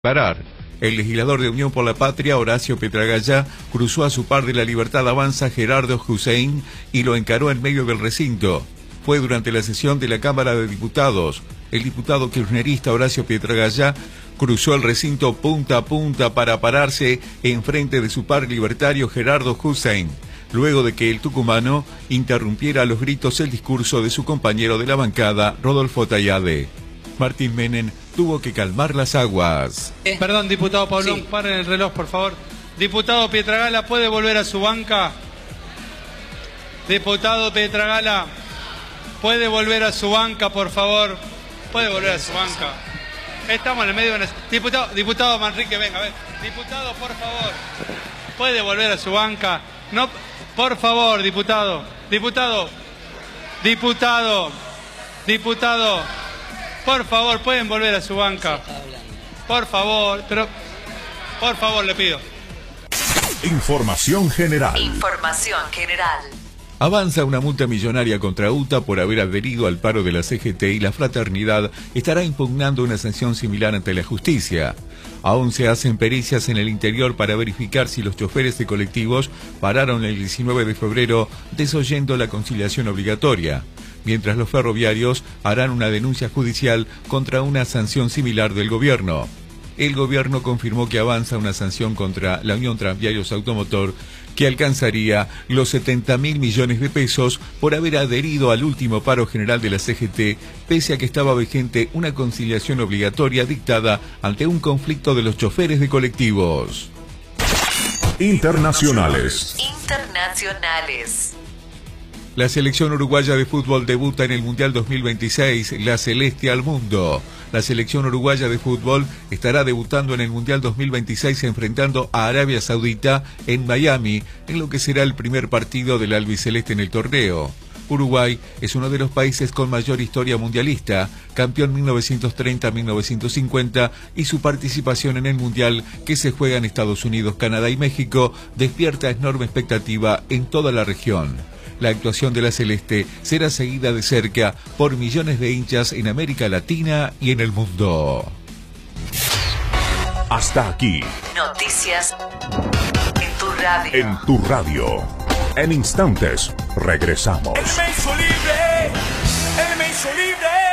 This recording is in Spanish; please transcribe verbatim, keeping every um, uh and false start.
Parar. El legislador de Unión por la Patria, Horacio Pietragalla, cruzó a su par de la Libertad Avanza, Gerardo Hussein, y lo encaró en medio del recinto. Fue durante la sesión de la Cámara de Diputados. El diputado kirchnerista Horacio Pietragalla cruzó el recinto punta a punta para pararse enfrente de su par libertario Gerardo Hussein, luego de que el tucumano interrumpiera a los gritos el discurso de su compañero de la bancada, Rodolfo Tayade. Martín Menem tuvo que calmar las aguas. Eh, Perdón, diputado Paulón, sí. Paren el reloj, por favor. Diputado Pietragalla, ¿puede volver a su banca? Diputado Pietragalla, ¿puede volver a su banca, por favor? ¿Puede volver a su banca? Estamos en el medio de una... Diputado, diputado Manrique, venga, a ver. Diputado, por favor, ¿puede volver a su banca? No, por favor, diputado. Diputado. Diputado. Diputado. Por favor, pueden volver a su banca. Por favor, pero... Por favor, le pido. Información general. Información general. Avanza una multa millonaria contra U T A por haber adherido al paro de la C G T y la Fraternidad estará impugnando una sanción similar ante la justicia. Aún se hacen pericias en el interior para verificar si los choferes de colectivos pararon el diecinueve de febrero desoyendo la conciliación obligatoria, mientras los ferroviarios harán una denuncia judicial contra una sanción similar del gobierno. El gobierno confirmó que avanza una sanción contra la Unión Tranviarios Automotor que alcanzaría los setenta mil millones de pesos por haber adherido al último paro general de la C G T, pese a que estaba vigente una conciliación obligatoria dictada ante un conflicto de los choferes de colectivos. Internacionales. Internacionales. La selección uruguaya de fútbol debuta en el Mundial dos mil veintiséis, la Celeste al Mundo. La selección uruguaya de fútbol estará debutando en el Mundial dos mil veintiséis enfrentando a Arabia Saudita en Miami, en lo que será el primer partido del albiceleste en el torneo. Uruguay es uno de los países con mayor historia mundialista, campeón mil novecientos treinta a mil novecientos cincuenta, y su participación en el Mundial, que se juega en Estados Unidos, Canadá y México, despierta enorme expectativa en toda la región. La actuación de la Celeste será seguida de cerca por millones de hinchas en América Latina y en el mundo. Hasta aquí. Noticias en tu radio. En tu radio. En instantes regresamos. El me hizo libre. El me hizo libre.